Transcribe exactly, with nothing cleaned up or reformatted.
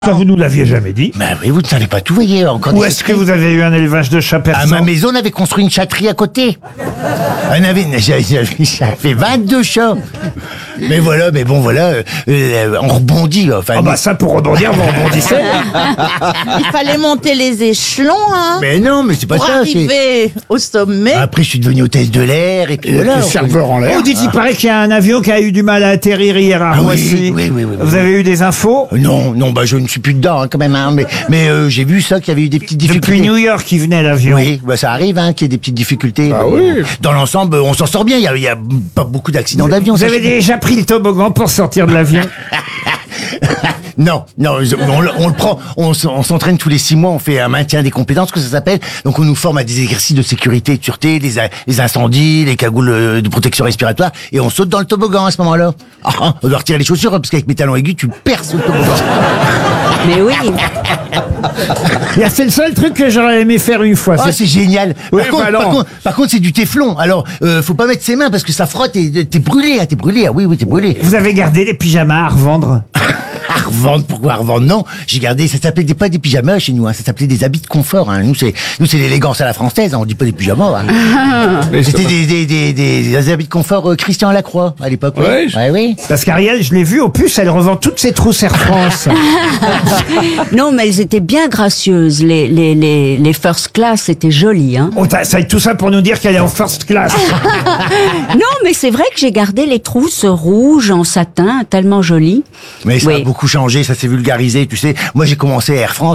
Ça, vous nous l'aviez jamais dit. Ben oui, vous ne savez pas tout, voyez, encore Où des est-ce que secrets. vous avez eu un élevage de chats À persans? ma maison, on avait construit une chatterie à côté. On avait, j'avais j'avais vingt-deux chats. Mais voilà, mais bon, voilà, euh, euh, on rebondit, enfin. Ah bah ça, pour rebondir, vous rebondissez. Il fallait monter les échelons, hein, Mais non, mais c'est pas pour ça, c'est... arriver au sommet. Après, je suis devenu hôtesse de l'air, et puis voilà. Le serveur en l'air. Vous dites, il paraît qu'il y a un avion qui a eu du mal à atterrir hier à Ah oui, Roissy. oui, oui, oui, oui, Vous oui. avez eu des infos? Euh, Non, non, bah je ne suis plus dedans, hein, quand même, hein, mais, mais euh, j'ai vu ça, qu'il y avait eu des petites difficultés. Depuis New York, il venait l'avion. Oui, bah ça arrive, hein, qu'il y ait des petites difficultés. Ah oui. Dans l'ensemble, on s'en sort bien, il y a, il y a pas beaucoup d'accidents d'avion. Vous ça, avez je- déjà pris le toboggan pour sortir de l'avion? Non, non, on, le- on le prend, on, s- on s'entraîne tous les six mois, on fait un maintien des compétences, que ça s'appelle. Donc on nous forme à des exercices de sécurité et de sûreté, les, a- les incendies, les cagoules euh, de protection respiratoire, et on saute dans le toboggan à ce moment-là. Ah, ah, on doit retirer les chaussures, hein, parce qu'avec mes talons aigus, tu perces le toboggan. Mais oui, Là, c'est le seul truc que j'aurais aimé faire une fois. Ah, C'est- c'est génial. Oui, par, contre, bah par, non. contre, par contre, c'est du téflon. Alors, euh, faut pas mettre ses mains parce que ça frotte et t'es brûlé, hein, t'es brûlé. Ah oui, oui, t'es brûlé. Vous avez gardé les pyjamas à revendre? À revendre, pourquoi à revendre? Non, j'ai gardé, ça s'appelait des- pas des pyjamas chez nous, hein, ça s'appelait des habits de confort. Hein. Nous, c'est, nous, c'est l'élégance à la française, hein, on dit pas des pyjamas. Hein. C'était des, des, des, des, des habits de confort euh, Christian Lacroix à l'époque. oui. Ouais, je- Ouais, oui. Parce qu'Ariel, je l'ai vu, au plus, elle revend toutes ses trousses Air France. non, mais elles étaient bien gracieuses. Les, les, les, les first class étaient jolies. Hein. Oh, t'as- ça, tout ça pour nous dire qu'elle est en first class. Non, mais c'est vrai que j'ai gardé les trousses rouges en satin, tellement jolies. Mais ça a Oui. beaucoup changé, ça s'est vulgarisé, tu sais. Moi, j'ai commencé à Air France.